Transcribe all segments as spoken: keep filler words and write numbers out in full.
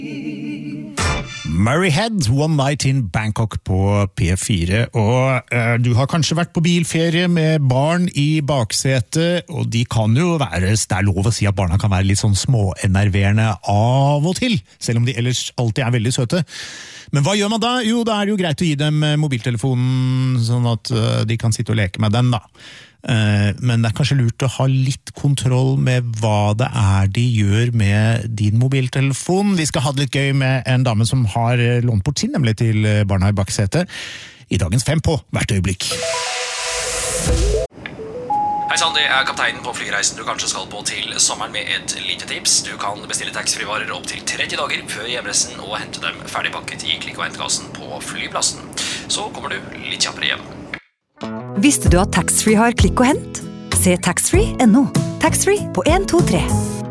Murray Head, One Night in Bangkok på P fire, og uh, du har kanskje vært på bilferie med barn i baksetet, og de kan jo være, det er lov å si at barna kan være litt sånn småenerverende av og til, selv om de ellers alltid er veldig søte. Men hva gjør man da? Jo, da er det jo greit å gi dem mobiltelefonen, sånn at uh, de kan sitte og leke med den da. Men det er kanskje lurt å ha litt kontroll med hva det er de gjør med din mobiltelefon. Vi skal ha det litt gøy med en dame som har lånt bort sin, nemlig til barna i baksetet, i dagens Fem på hvert øyeblikk. Hei sann, det er kapteinen på flyreisen du kanskje skal på til sommeren med et lite tips. Du kan bestille taxfree-varer opp til tretti dager før hjemreisen og hente dem ferdigpakket i klikk- og hentkassen på flyplassen. Så kommer du litt kjappere hjem. Visste du at Taxfree har klikk og hent? Se taxfree punktum no. Taxfree på en to tre.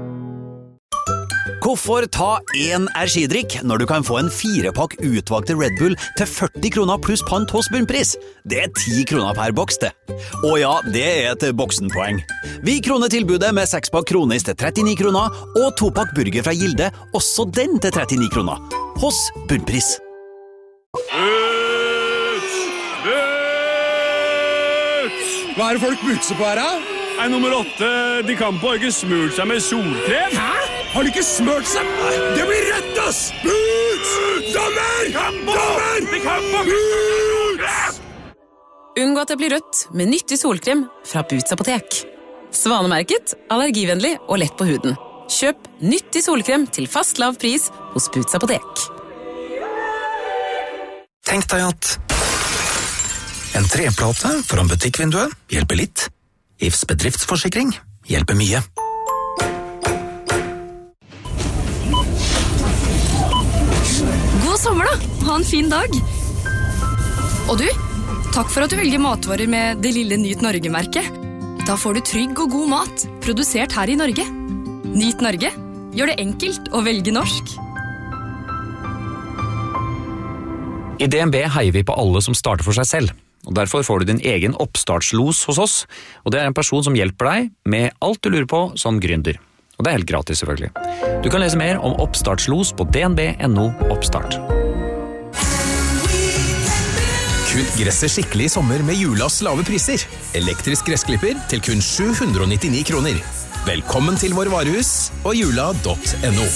Hvorfor ta en energidrikk når du kan få en firepakk utvalgte Red Bull til førti kroner pluss pant hos Bunnpris? Det er ti kroner per boks det. Og ja, det er et boksenpoeng. Vi kroner tilbudet med sekspakk kronis til trettini kroner og topakk burger fra Gilde, også den til trettini kroner. Hos Bunnpris. Hva er det folk butser på her, da? Nei, nummer åtte, de kan på ikke smurt seg med solkrem. Hæ? Har de ikke smurt seg? Det blir rett, ass! Buts! Dommer! Dommer! De kan på Buts! Unngå at det blir rødt med nyttig solkrem fra Boots apotek. Svanemerket, allergivennlig og lett på huden. Kjøp nyttig solkrem til fast lav pris hos Boots apotek. Tenk deg at en treplate foran butikkvinduet hjelper litt. I F S bedriftsforsikring hjelper mye. God sommer da! Ha en fin dag! Og du, takk for at du velger matvarer med det lille Nyt Norge-merket. Da får du trygg og god mat, produsert her i Norge. Nyt Norge gjør det enkelt å velge norsk. I D N B heier vi på alle som starter for seg selv. Og derfor får du din egen oppstartslos hos oss, og det er en person som hjelper deg med alt du lurer på som gründer. Og det er helt gratis selvfølgelig. Du kan lese mer om oppstartslos på d n b punktum no oppstart. Kutt gresset skikkelig i sommer med Julas lave priser. Elektrisk gressklipper til kun sju hundre og nittini kroner. Velkommen til vår varehus og jula punktum no.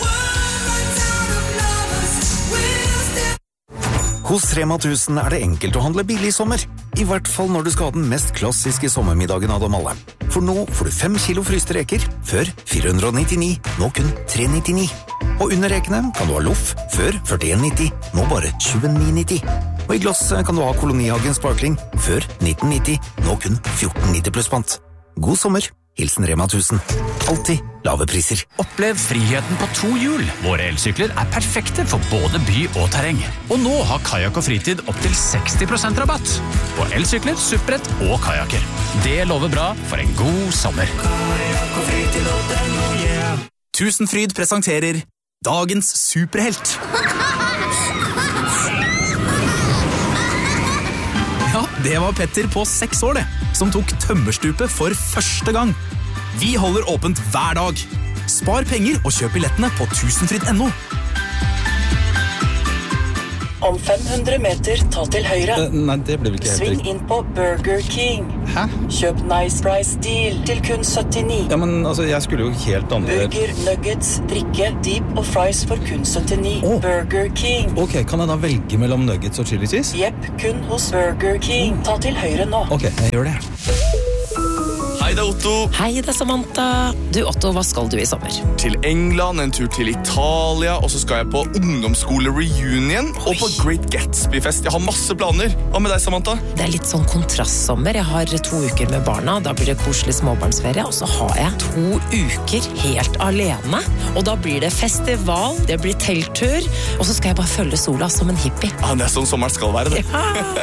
Hos Rema tusen er det enkelt å handle billig i sommer. I hvert fall når du skal ha den mest klassiske sommermiddagen av dem alle. For nå får du fem kilo fryste reker, før fire hundre og nittini, nå kun tre hundre og nittini. Og under rekene kan du ha loff, før førtien nitti, nå bare tjueni nitti. Og i glass kan du ha Kolonihagen Sparkling, før nitten nitti, nå kun fjorten nitti pluss pant. God sommer, hilsen Rema tusen. Alltid lave priser. Opplev friheten på to hjul. Våre elsykler er perfekte for både by og terreng. Og nå har Kajak og Fritid opp til seksti prosent rabatt på elsykler, supprett og kajaker. Det lover bra for en god sommer. Tusenfryd presenterer Dagens superhelt. Ja, det var Petter på seks år det, som tok tømmerstupet for første gang. Vi holder åpent hver dag. Spar penger og kjøp billettene på tusenfryd punktum no. Om fem hundre meter, ta til høyre. Uh, nei, det blir vel ikke helt Sving riktig. inn på Burger King. Hæ? Kjøp Nice Price Deal til kun syttini. Ja, men altså, jeg skulle jo helt andre... Burger, nuggets, drikke, deep og fries for kun syttini. Oh. Burger King. Ok, kan jeg da velge mellom nuggets og chili cheese? Jepp, kun hos Burger King. Ta til høyre nå. Ok, jeg gjør det. Hei, det er Otto. Hei, det er Samantha. Du, Otto, hva skal du i sommer? Til England, en tur til Italia, og så skal jeg på ungdomsskole-reunion og på Great Gatsby-fest. Jeg har masse planer. Hva med deg, Samantha? Det er litt sånn kontrastsommer. Jeg har to uker med barna, da blir det koselig småbarnsferie, og så har jeg to uker helt alene. Og da blir det festival, det blir telttur, og så skal jeg bare følge sola som en hippie. Ja, det er sånn sommeren skal være det. Ja.